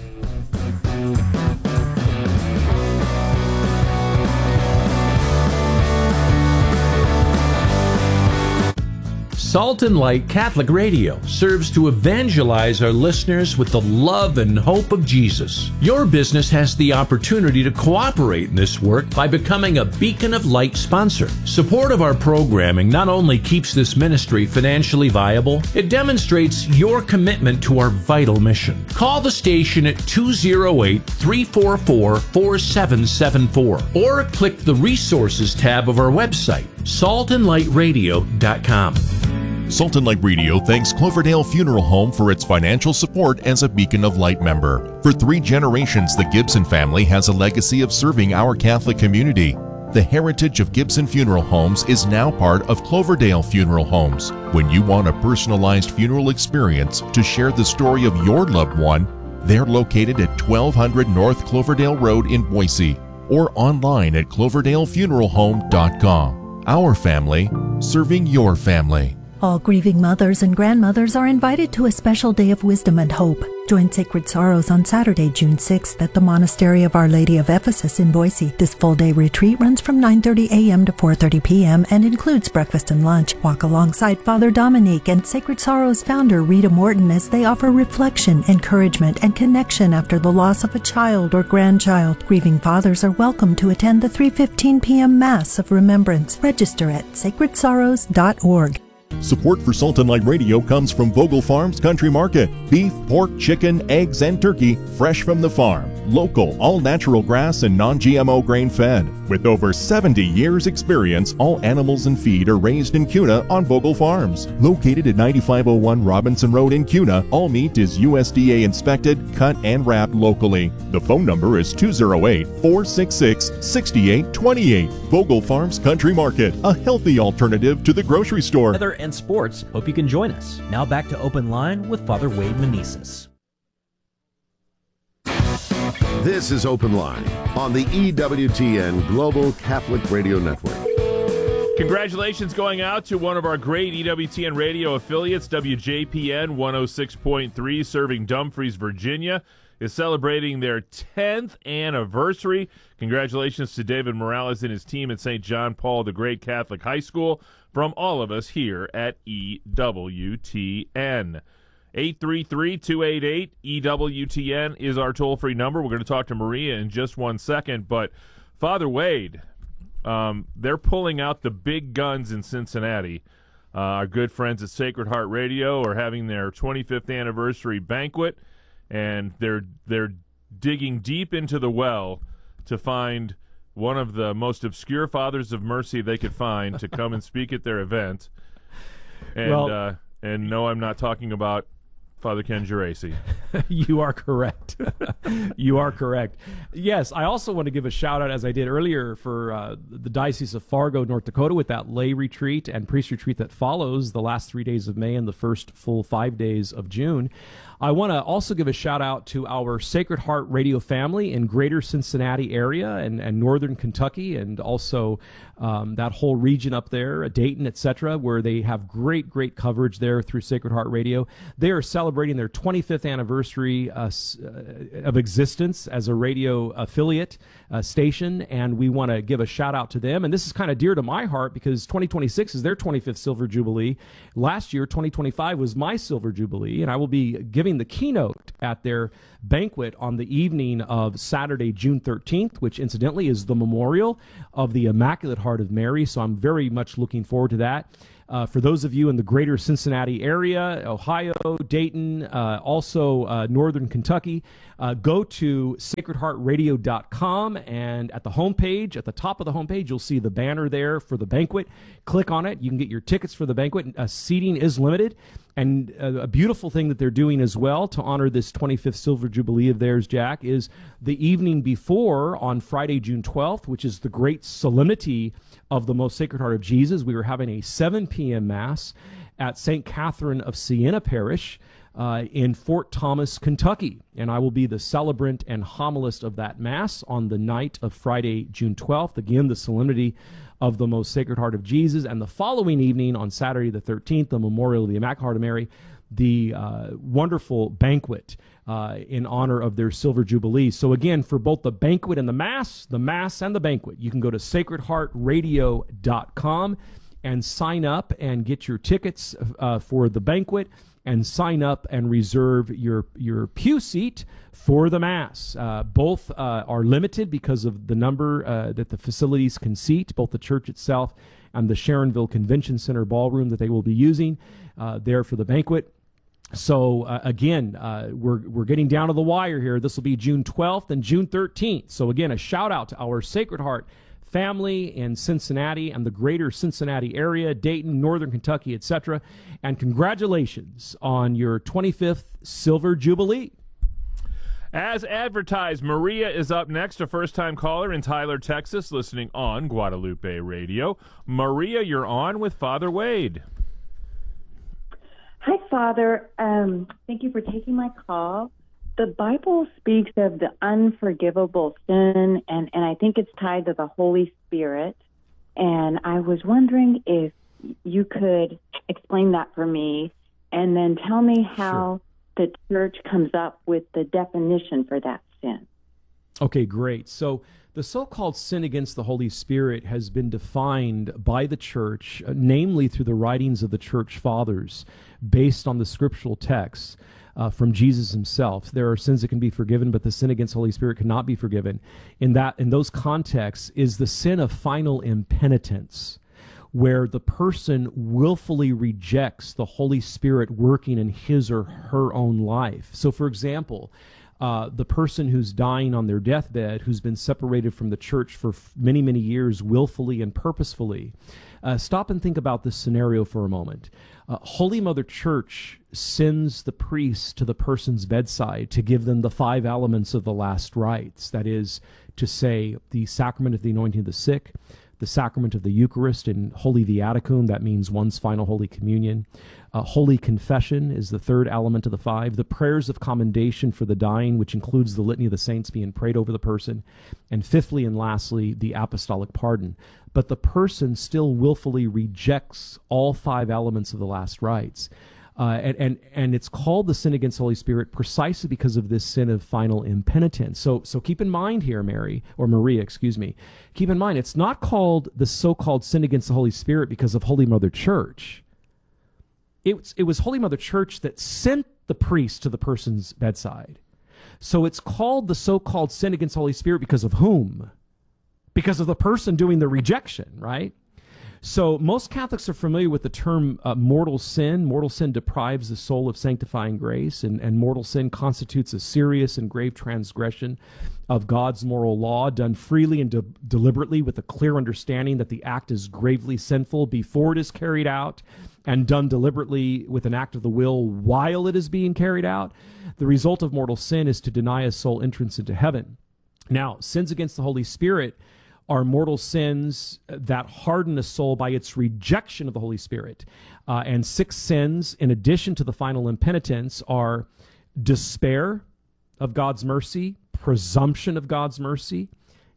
Salt and Light Catholic Radio serves to evangelize our listeners with the love and hope of Jesus. Your business has the opportunity to cooperate in this work by becoming a Beacon of Light sponsor. Support of our programming not only keeps this ministry financially viable, it demonstrates your commitment to our vital mission. Call the station at two oh eight, three four four, four seven seven four or click the Resources tab of our website, salt and light radio dot com. Salt and Light Radio thanks Cloverdale Funeral Home for its financial support as a Beacon of Light member. For three generations, the Gibson family has a legacy of serving our Catholic community. The heritage of Gibson Funeral Homes is now part of Cloverdale Funeral Homes. When you want a personalized funeral experience to share the story of your loved one, they're located at twelve hundred North Cloverdale Road in Boise or online at cloverdale funeral home dot com. Our family, serving your family. All grieving mothers and grandmothers are invited to a special day of wisdom and hope. Join Sacred Sorrows on Saturday, June sixth at the Monastery of Our Lady of Ephesus in Boise. This full-day retreat runs from nine thirty a.m. to four thirty p.m. and includes breakfast and lunch. Walk alongside Father Dominique and Sacred Sorrows founder Rita Morton as they offer reflection, encouragement, and connection after the loss of a child or grandchild. Grieving fathers are welcome to attend the three fifteen p.m. Mass of Remembrance. Register at sacred sorrows dot org. Support for Salt and Light Radio comes from Vogel Farms Country Market. Beef, pork, chicken, eggs, and turkey, fresh from the farm. Local, all-natural grass and non-G M O grain-fed. With over seventy years experience, all animals and feed are raised in Kuna on Vogel Farms. Located at ninety-five oh one Robinson Road in Kuna, all meat is U S D A inspected, cut, and wrapped locally. The phone number is two oh eight, four six six, six eight two eight. Vogel Farms Country Market, a healthy alternative to the grocery store. Weather and sports, hope you can join us. Now back to Open Line with Father Wade Menezes. This is Open Line on the E W T N Global Catholic Radio Network. Congratulations going out to one of our great E W T N radio affiliates, W J P N one oh six point three, serving Dumfries, Virginia, is celebrating their tenth anniversary. Congratulations to David Morales and his team at Saint John Paul the Great Catholic High School from all of us here at E W T N. eight three three, two eight eight, E W T N is our toll-free number. We're going to talk to Maria in just one second. But, Father Wade, um, they're pulling out the big guns in Cincinnati. Uh, our good friends at Sacred Heart Radio are having their twenty-fifth anniversary banquet, and they're they're digging deep into the well to find one of the most obscure fathers of mercy they could find to come and speak at their event. And, well, uh, and no, I'm not talking about Father Ken Geraci. You are correct. You are correct. Yes, I also want to give a shout out, as I did earlier, for uh, the Diocese of Fargo, North Dakota, with that lay retreat and priest retreat that follows the last three days of May and the first full five days of June. I want to also give a shout out to our Sacred Heart radio family in greater Cincinnati area and, and northern Kentucky, and also um, that whole region up there, Dayton, et cetera, where they have great, great coverage there through Sacred Heart Radio. They are celebrating their twenty-fifth anniversary uh, of existence as a radio affiliate uh, station, and we want to give a shout out to them. And this is kind of dear to my heart because twenty twenty-six is their twenty-fifth Silver Jubilee. Last year, twenty twenty-five, was my Silver Jubilee, and I will be giving the keynote at their banquet on the evening of Saturday, June thirteenth, which incidentally is the memorial of the Immaculate Heart of Mary. So I'm very much looking forward to that. Uh, for those of you in the greater Cincinnati area, Ohio, Dayton, uh, also uh, northern Kentucky, uh, go to sacred heart radio dot com, and at the homepage, at the top of the homepage, you'll see the banner there for the banquet. Click on it. You can get your tickets for the banquet. Uh, seating is limited. And uh, a beautiful thing that they're doing as well to honor this twenty-fifth Silver Jubilee of theirs, Jack, is the evening before, on Friday, June twelfth, which is the great solemnity of the Most Sacred Heart of Jesus. We were having a seven p.m. Mass at Saint Catherine of Siena Parish uh, in Fort Thomas, Kentucky. And I will be the celebrant and homilist of that Mass on the night of Friday, June twelfth. Again, the solemnity of the Most Sacred Heart of Jesus. And the following evening, on Saturday the thirteenth, the memorial of the Immaculate Heart of Mary, the uh, wonderful banquet uh, in honor of their Silver Jubilee. So again, for both the banquet and the Mass, the Mass and the banquet, you can go to sacred heart radio dot com and sign up and get your tickets uh, for the banquet, and sign up and reserve your your pew seat for the Mass. Uh, both uh, are limited because of the number uh, that the facilities can seat, both the church itself and the Sharonville Convention Center ballroom that they will be using uh, there for the banquet. So uh, again, uh, we're we're getting down to the wire here. This will be June twelfth and June thirteenth. So again, a shout out to our Sacred Heart family in Cincinnati and the greater Cincinnati area, Dayton, northern Kentucky, et cetera. And congratulations on your twenty-fifth Silver Jubilee. As advertised, Maria is up next, a first-time caller in Tyler, Texas, listening on Guadalupe Radio. Maria, you're on with Father Wade. Hi, Father. Um, thank you for taking my call. The Bible speaks of the unforgivable sin, and, and I think it's tied to the Holy Spirit. And I was wondering if you could explain that for me, and then tell me how sure. the church comes up with the definition for that sin. Okay, great. So the so-called sin against the Holy Spirit has been defined by the church, uh, namely through the writings of the church fathers, based on the scriptural texts. Uh, from Jesus himself. There are sins that can be forgiven, but the sin against the Holy Spirit cannot be forgiven. In that, in those contexts, is the sin of final impenitence, where the person willfully rejects the Holy Spirit working in his or her own life. So, for example, uh, the person who's dying on their deathbed, who's been separated from the church for f- many, many years, willfully and purposefully. Uh, stop and think about this scenario for a moment. Uh, Holy Mother Church sends the priest to the person's bedside to give them the five elements of the last rites. That is to say, the sacrament of the anointing of the sick, the sacrament of the Eucharist and Holy Viaticum, that means one's final Holy Communion. Uh, Holy Confession is the third element of the five. The prayers of commendation for the dying, which includes the litany of the saints being prayed over the person. And fifthly and lastly, the apostolic pardon. But the person still willfully rejects all five elements of the last rites. Uh, and, and and it's called the sin against the Holy Spirit precisely because of this sin of final impenitence. So so keep in mind here, Mary, or Maria, excuse me, keep in mind it's not called the so-called sin against the Holy Spirit because of Holy Mother Church. It, it was Holy Mother Church that sent the priest to the person's bedside. So it's called the so-called sin against the Holy Spirit because of whom? Because of the person doing the rejection, right? So most Catholics are familiar with the term uh, mortal sin. Mortal sin deprives the soul of sanctifying grace, and, and mortal sin constitutes a serious and grave transgression of God's moral law, done freely and de- deliberately with a clear understanding that the act is gravely sinful before it is carried out, and done deliberately with an act of the will while it is being carried out, the result of mortal sin is to deny a soul entrance into heaven. Now, sins against the Holy Spirit are mortal sins that harden a soul by its rejection of the Holy Spirit. Uh, and six sins, in addition to the final impenitence, are despair of God's mercy, presumption of God's mercy,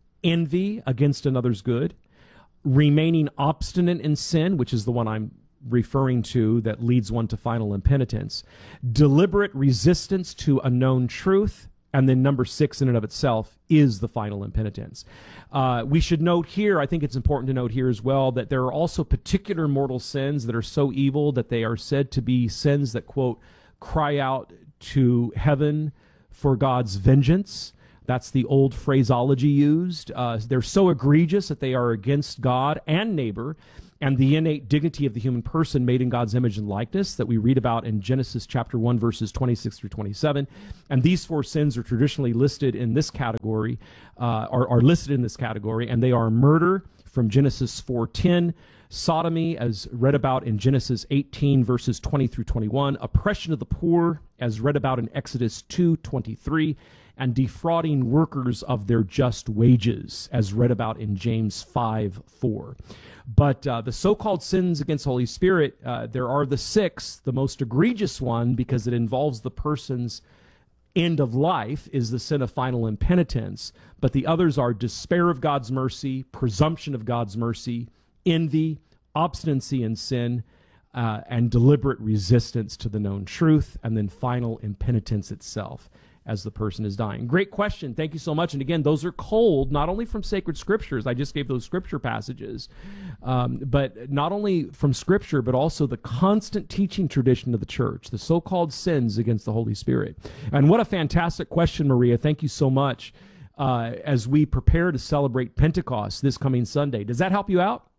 envy against another's good, remaining obstinate in sin, which is the one I'm referring to that leads one to final impenitence, deliberate resistance to a known truth, and then number six in and of itself is the final impenitence. Uh, we should note here, I think it's important to note here as well, that there are also particular mortal sins that are so evil that they are said to be sins that, quote, cry out to heaven for God's vengeance. That's the old phraseology used. Uh, they're so egregious that they are against God and neighbor and the innate dignity of the human person made in God's image and likeness that we read about in Genesis chapter one, verses twenty-six through twenty-seven. And these four sins are traditionally listed in this category, uh, are, are listed in this category, and they are murder from Genesis four ten, sodomy as read about in Genesis eighteen, verses twenty through twenty-one, oppression of the poor as read about in Exodus two twenty-three, and defrauding workers of their just wages, as read about in James five four. But uh, the so-called sins against the Holy Spirit, uh, there are the six. The most egregious one, because it involves the person's end of life, is the sin of final impenitence. But the others are despair of God's mercy, presumption of God's mercy, envy, obstinacy in sin, uh, and deliberate resistance to the known truth, and then final impenitence itself as the person is dying. Great question. Thank you so much. And again, those are culled not only from sacred scriptures. I just gave those scripture passages, um, but not only from scripture, but also the constant teaching tradition of the church, the so-called sins against the Holy Spirit. And what a fantastic question, Maria. Thank you so much. Uh, as we prepare to celebrate Pentecost this coming Sunday, does that help you out?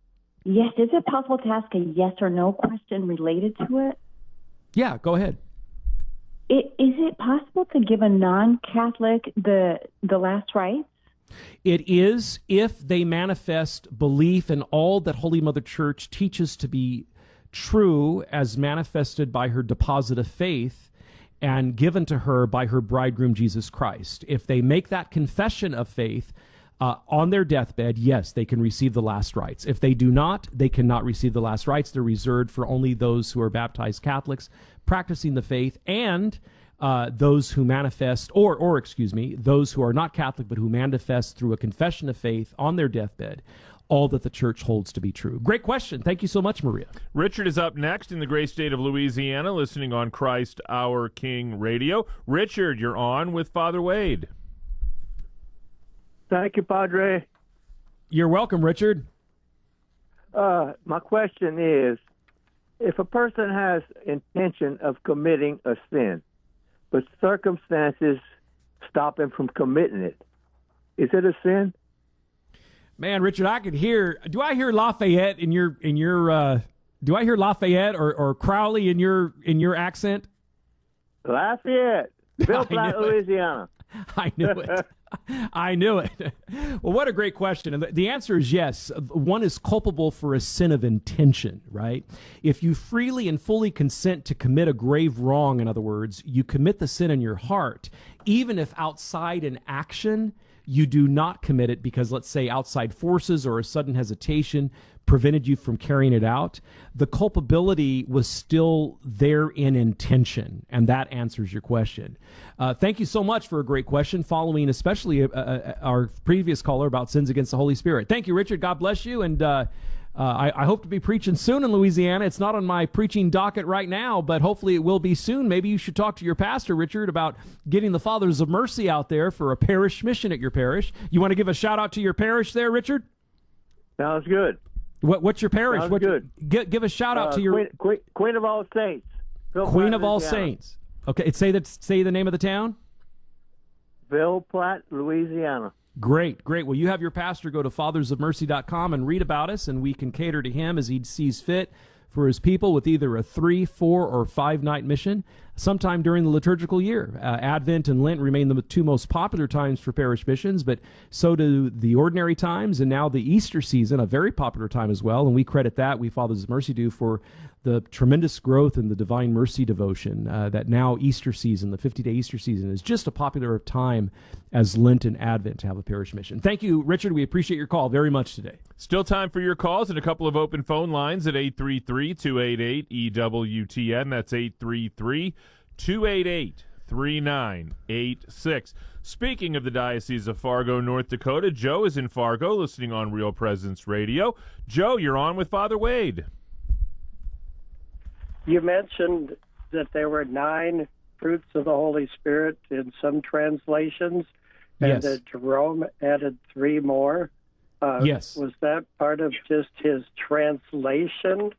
Yes. Is it possible to ask a yes or no question related to it? Yeah, go ahead. It, is it possible to give a non-Catholic the the last rites? It is, if they manifest belief in all that Holy Mother Church teaches to be true as manifested by her deposit of faith and given to her by her bridegroom, Jesus Christ. If they make that confession of faith uh, on their deathbed, yes, they can receive the last rites. If they do not, they cannot receive the last rites. They're reserved for only those who are baptized Catholics, practicing the faith, and uh, those who manifest, or, or excuse me, those who are not Catholic, but who manifest through a confession of faith on their deathbed, all that the church holds to be true. Great question. Thank you so much, Maria. Richard is up next in the great state of Louisiana, listening on Christ Our King Radio. Richard, you're on with Father Wade. Thank you, Padre. You're welcome, Richard. Uh, my question is, if a person has intention of committing a sin, but circumstances stop him from committing it, is it a sin? Man, Richard, I could hear. Do I hear Lafayette in your in your? Uh, do I hear Lafayette or, or Crowley in your in your accent? Lafayette, Bill Platt, Louisiana. I knew it. I knew it. Well, what a great question. And the, the answer is yes. One is culpable for a sin of intention, right? If you freely and fully consent to commit a grave wrong, in other words, you commit the sin in your heart, even if outside an action you do not commit it because, let's say, outside forces or a sudden hesitation prevented you from carrying it out, the culpability was still there in intention, and that answers your question. Uh, thank you so much for a great question, following especially uh, uh, our previous caller about sins against the Holy Spirit. Thank you, Richard. God bless you, and uh, uh, I, I hope to be preaching soon in Louisiana. It's not on my preaching docket right now, but hopefully it will be soon. Maybe you should talk to your pastor, Richard, about getting the Fathers of Mercy out there for a parish mission at your parish. You want to give a shout-out to your parish there, Richard? Sounds good. What, what's your parish? Sounds what, good. Give, give a shout out uh, to your Queen, Queen, Queen of All Saints. Bill Queen Platt, of All Louisiana. Saints. Okay, say that. Say the name of the town. Bill Platt, Louisiana. Great, great. Well, you have your pastor go to fathers of mercy dot com and read about us, and we can cater to him as he sees fit for his people with either a three, four, or five night mission. sometime during the liturgical year. Uh, Advent and Lent remain the two most popular times for parish missions, but so do the ordinary times, and now the Easter season, a very popular time as well, and we credit that, we Fathers of Mercy do, for the tremendous growth in the Divine Mercy devotion, uh, that now Easter season, the fifty-day Easter season, is just a popular time as Lent and Advent to have a parish mission. Thank you, Richard. We appreciate your call very much today. Still time for your calls and a couple of open phone lines at eight three three, two eight eight, E W T N. That's eight three three, two eight eight, three nine eight six. Speaking of the Diocese of Fargo, North Dakota, Joe is in Fargo listening on Real Presence Radio. Joe, you're on with Father Wade. You mentioned that there were nine fruits of the Holy Spirit in some translations, and Yes. that Jerome added three more. Uh, Yes. Was that part of just his translation?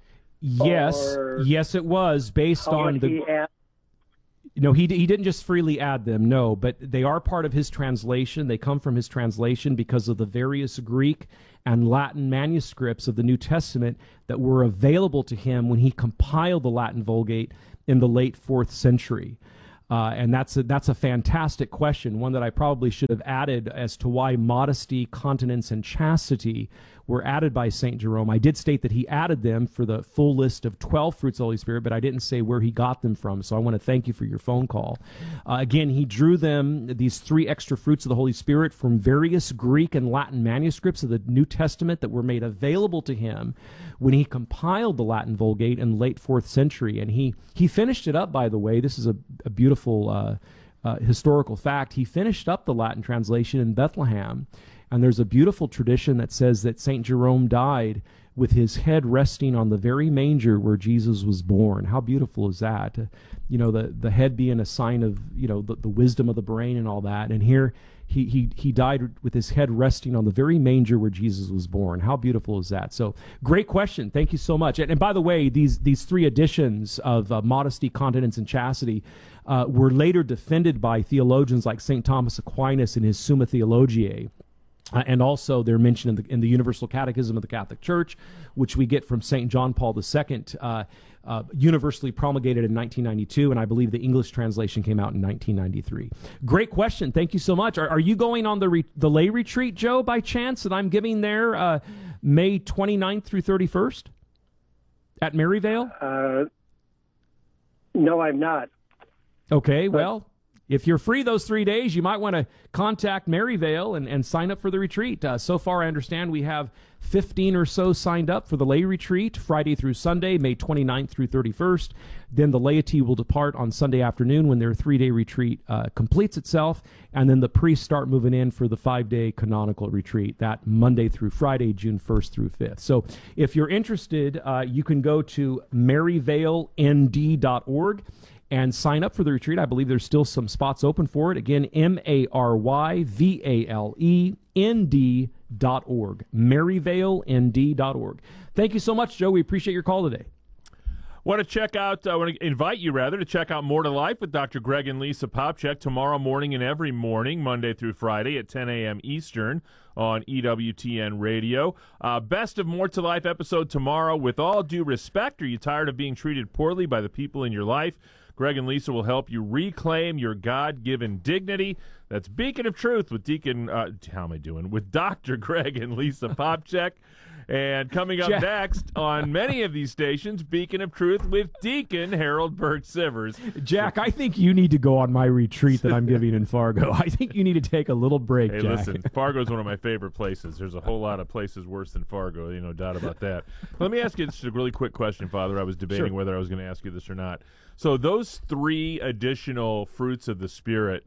Yes, Or yes, it was based how on would the. he add- No, he he didn't just freely add them, no, but they are part of his translation. They come from his translation because of the various Greek and Latin manuscripts of the New Testament that were available to him when he compiled the Latin Vulgate in the late fourth century. Uh, and that's a, that's a fantastic question, one that I probably should have added as to why modesty, continence, and chastity were added by Saint Jerome. I did state that he added them for the full list of twelve fruits of the Holy Spirit, but I didn't say where he got them from, so I want to thank you for your phone call. Uh, again, he drew them, these three extra fruits of the Holy Spirit, from various Greek and Latin manuscripts of the New Testament that were made available to him when he compiled the Latin Vulgate in the late fourth century. And he, he finished it up, by the way. This is a, a beautiful uh, uh, historical fact. He finished up the Latin translation in Bethlehem. And there's a beautiful tradition that says that Saint Jerome died with his head resting on the very manger where Jesus was born. How beautiful is that? Uh, you know, the, the head being a sign of, you know, the, the wisdom of the brain and all that. And here he, he, he died with his head resting on the very manger where Jesus was born. How beautiful is that? So great question. Thank you so much. And, and by the way, these, these three editions of uh, modesty, continence, and chastity uh, were later defended by theologians like Saint Thomas Aquinas in his Summa Theologiae. Uh, and also they're mentioned in the, in the Universal Catechism of the Catholic Church, which we get from Saint John Paul the Second, uh, uh, universally promulgated in nineteen ninety-two, and I believe the English translation came out in nineteen ninety-three. Great question. Thank you so much. Are, are you going on the re- the lay retreat, Joe, by chance, that I'm giving there uh, May twenty-ninth through thirty-first at Maryvale? Uh, no, I'm not. Okay, well, if you're free those three days, you might want to contact Maryvale and, and sign up for the retreat. Uh, so far, I understand we have fifteen or so signed up for the lay retreat, Friday through Sunday, May twenty-ninth through thirty-first. Then the laity will depart on Sunday afternoon when their three-day retreat uh, completes itself, and then the priests start moving in for the five-day canonical retreat, that Monday through Friday, June first through fifth. So if you're interested, uh, you can go to maryvale n d dot org and sign up for the retreat. I believe there's still some spots open for it. Again, M A R Y V A L E N D dot org. maryvale n d dot org. Thank you so much, Joe. We appreciate your call today. Want to check out, I uh, want to invite you, rather, to check out More to Life with Doctor Greg and Lisa Popcak tomorrow morning and every morning, Monday through Friday at ten a.m. Eastern on E W T N Radio. Uh, best of More to Life episode tomorrow. With all due respect, are you tired of being treated poorly by the people in your life? Greg and Lisa will help you reclaim your God-given dignity. That's Beacon of Truth with Deacon, uh, how am I doing? With Doctor Greg and Lisa Popcak. And coming up Jack. next on many of these stations, Beacon of Truth with Deacon Harold Burke-Sivers. Jack, I think you need to go on my retreat that I'm giving in Fargo. I think you need to take a little break, Hey, Jack. listen, Fargo is one of my favorite places. There's a whole lot of places worse than Fargo, you know, doubt about that. Let me ask you just a really quick question, Father. I was debating Sure. whether I was going to ask you this or not. So those three additional fruits of the Spirit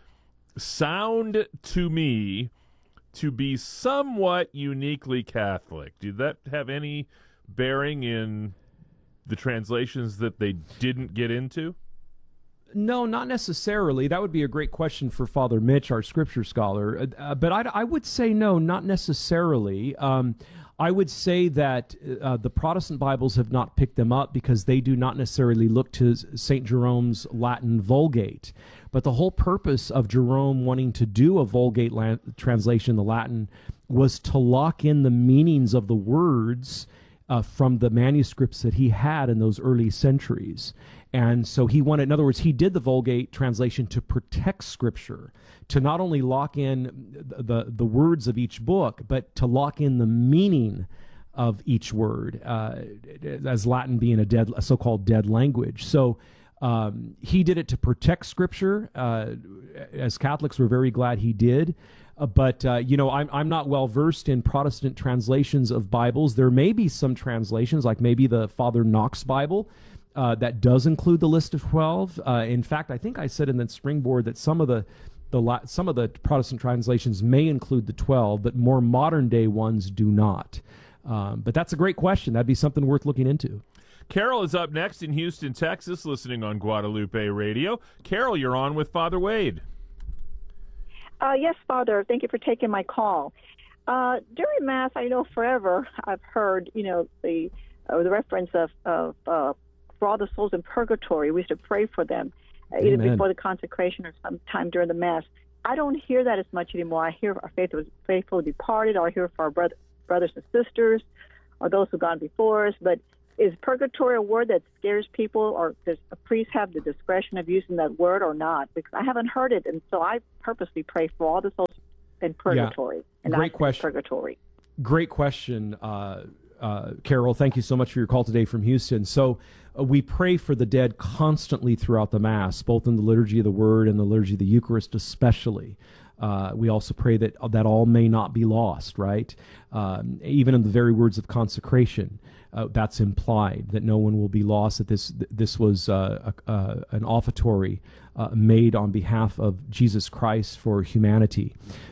sound to me to be somewhat uniquely Catholic. Did that have any bearing in the translations that they didn't get into? No, not necessarily. That would be a great question for Father Mitch, our scripture scholar. Uh, but I, I would say no, not necessarily. Um, I would say that uh, the Protestant Bibles have not picked them up because they do not necessarily look to Saint Jerome's Latin Vulgate. But the whole purpose of Jerome wanting to do a Vulgate la- translation in the Latin was to lock in the meanings of the words uh, from the manuscripts that he had in those early centuries. And so he wanted, in other words, he did the Vulgate translation to protect Scripture, to not only lock in the, the, the words of each book, but to lock in the meaning of each word, uh, as Latin being a dead, a so-called dead language. So um, he did it to protect Scripture. Uh, as Catholics, we're very glad he did. Uh, but, uh, you know, I'm, I'm not well versed in Protestant translations of Bibles. There may be some translations, like maybe the Father Knox Bible, uh, that does include the list of twelve. Uh, in fact, I think I said in the springboard that some of the, the la- some of the Protestant translations may include the twelve, but more modern day ones do not. Um, but that's a great question. That'd be something worth looking into. Carol is up next in Houston, Texas, listening on Guadalupe Radio. Carol, you're on with Father Wade. Uh, yes, Father. Thank you for taking my call. Uh, during Mass, I know forever I've heard, you know, the uh, the reference of, of uh, for all the souls in purgatory. We should pray for them, uh, either before the consecration or sometime during the Mass. I don't hear that as much anymore. I hear our faith was faithfully departed, or I hear for our brother, brothers and sisters, or those who've gone before us. But is purgatory a word that scares people, or does a priest have the discretion of using that word or not? Because I haven't heard it, and so I purposely pray for all the souls in purgatory. Yeah. And Great not question. Purgatory. Great question, uh, uh, Carol. Thank you so much for your call today from Houston. So uh, we pray for the dead constantly throughout the Mass, both in the liturgy of the Word and the liturgy of the Eucharist especially. Uh, we also pray that that all may not be lost, right? Um, even in the very words of consecration, uh, that's implied, that no one will be lost, that this this was uh, a, a, an offertory uh, made on behalf of Jesus Christ for humanity.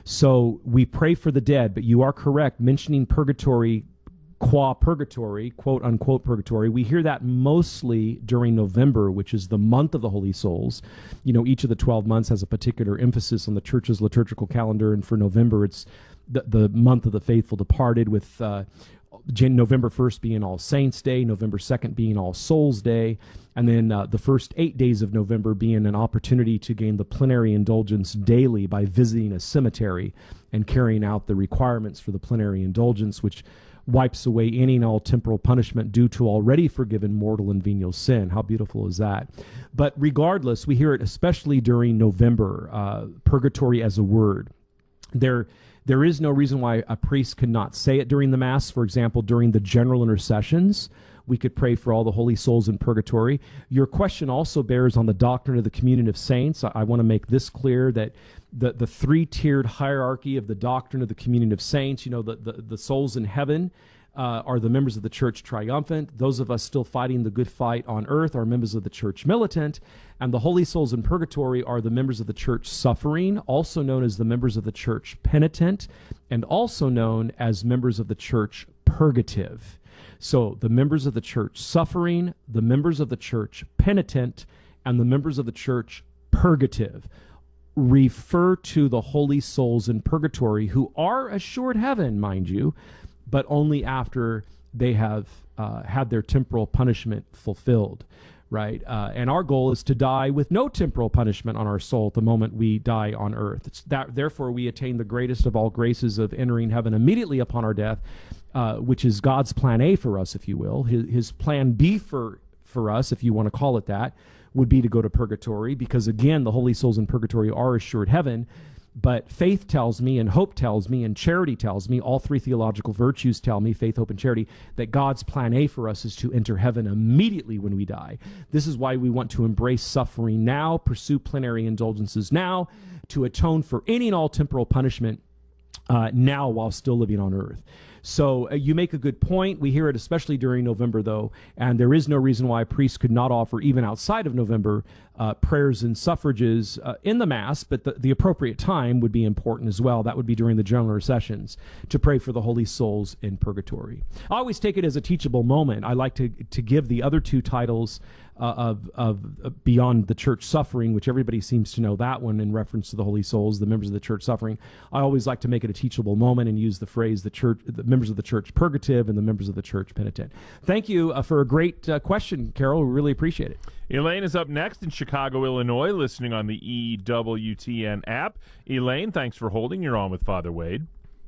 So we pray for the dead, but you are correct, mentioning purgatory, qua purgatory, quote unquote purgatory. We hear that mostly during November, which is the month of the Holy Souls. You know, each of the twelve months has a particular emphasis on the Church's liturgical calendar, and for November, it's the, the month of the faithful departed, with uh, November first being All Saints' Day, November second being All Souls' Day, and then uh, the first eight days of November being an opportunity to gain the plenary indulgence daily by visiting a cemetery and carrying out the requirements for the plenary indulgence, which wipes away any and all temporal punishment due to already forgiven mortal and venial sin. How beautiful is that? But regardless, we hear it especially during November, uh, purgatory as a word. There, there is no reason why a priest could not say it during the Mass. For example, during the general intercessions, we could pray for all the holy souls in purgatory. Your question also bears on the doctrine of the communion of saints. I, I want to make this clear, that the, the three-tiered hierarchy of the doctrine of the communion of saints, you know, the, the, the souls in heaven uh, are the members of the church triumphant. Those of us still fighting the good fight on earth are members of the church militant. And the holy souls in purgatory are the members of the church suffering, also known as the members of the church penitent, and also known as members of the church purgative. So the members of the church suffering, the members of the church penitent, and the members of the church purgative refer to the holy souls in purgatory, who are assured heaven, mind you, but only after they have uh, had their temporal punishment fulfilled, right? Uh, and our goal is to die with no temporal punishment on our soul at the moment we die on earth. It's that, therefore, we attain the greatest of all graces of entering heaven immediately upon our death, uh, which is God's plan A for us, if you will. His, his plan B for, for us, if you want to call it that, would be to go to purgatory, because again, the holy souls in purgatory are assured heaven. But faith tells me, and hope tells me, and charity tells me, all three theological virtues tell me, faith, hope, and charity, that God's plan A for us is to enter heaven immediately when we die. This is why we want to embrace suffering now, pursue plenary indulgences now, to atone for any and all temporal punishment uh, now while still living on earth. So uh, you make a good point. We hear it especially during November, though, and there is no reason why a priest could not offer, even outside of November, uh, prayers and suffrages uh, in the Mass, but the, the appropriate time would be important as well. That would be during the general intercessions, to pray for the holy souls in purgatory. I always take it as a teachable moment. I like to, to give the other two titles uh, of, of uh, Beyond the Church Suffering, which everybody seems to know that one in reference to the holy souls, the members of the church suffering. I always like to make it a teachable moment and use the phrase the church, the members of the church purgative and the members of the church penitent. Thank you uh, for a great uh, question, Carol. We really appreciate it. Elaine is up next in Chicago, Illinois, listening on the E W T N app. Elaine, thanks for holding. You're on with Father Wade.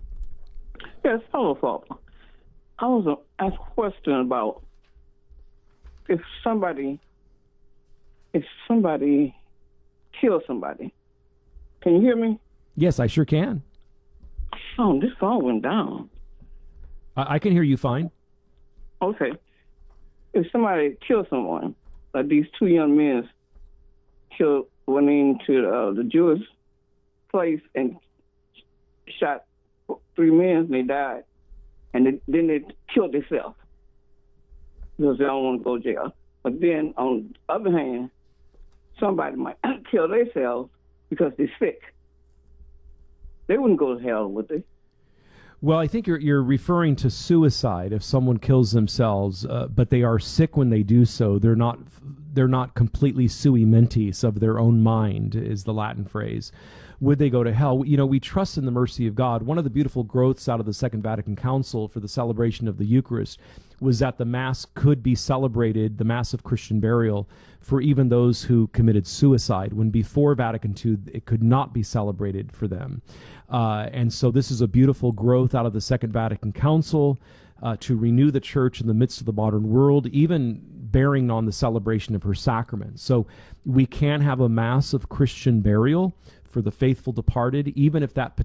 Yes, hello, Father. I was uh, asked a question about if somebody if somebody kills somebody. Can you hear me? Yes, I sure can. Oh, this phone went down. I, I can hear you fine. Okay. If somebody kills someone, like these two young men killed, went into uh, the Jewish place and shot three men and they died, and they, then they killed themselves because they don't want to go to jail. But then, on the other hand, somebody might kill themselves because they're sick. They wouldn't go to hell, would they? Well, I think you're you're referring to suicide. If someone kills themselves, uh, but they are sick when they do so, they're not they're not completely sui mentis of their own mind, is the Latin phrase. Would they go to hell? You know, we trust in the mercy of God. One of the beautiful growths out of the Second Vatican Council for the celebration of the Eucharist was that the Mass could be celebrated, the Mass of Christian burial, for even those who committed suicide, when before Vatican Two it could not be celebrated for them. Uh, and so this is a beautiful growth out of the Second Vatican Council uh, to renew the Church in the midst of the modern world, even bearing on the celebration of her sacraments. So we can have a Mass of Christian burial for the faithful departed, even if that